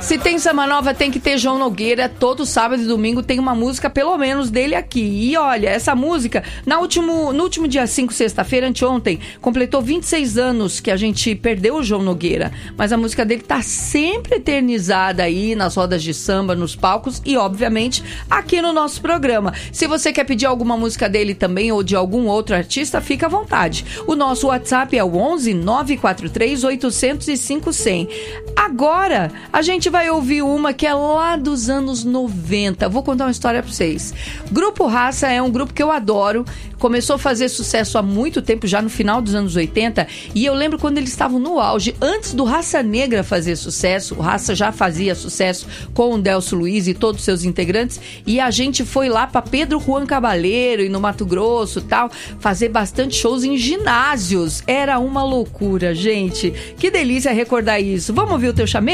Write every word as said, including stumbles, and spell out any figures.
Se tem samba nova, tem que ter João Nogueira. Todo sábado e domingo tem uma música, pelo menos, dele aqui. E olha, essa música, na último, no último dia cinco, sexta-feira, anteontem, completou vinte e seis anos que a gente perdeu o João Nogueira. Mas a música dele tá sempre eternizada aí nas rodas de samba, nos palcos e, obviamente, aqui no nosso programa. Se você quer pedir alguma música dele também ou de algum outro artista, fica à vontade. O nosso WhatsApp é o onze nove quatro três oito zero cinco zero zero. Agora, a gente vai ouvir uma que é lá dos anos noventa. Vou contar uma história pra vocês. Grupo Raça é um grupo que eu adoro. Começou a fazer sucesso há muito tempo, já no final dos anos oitenta. E eu lembro quando eles estavam no auge, antes do Raça Negra fazer sucesso. O Raça já fazia sucesso com o Delcio Luiz e todos os seus integrantes. E a gente foi lá pra Pedro Juan Cabaleiro e no Mato Grosso e tal, fazer bastante shows em ginásios. Era uma loucura, gente. Que delícia recordar isso. Vamos ouvir o teu chamego?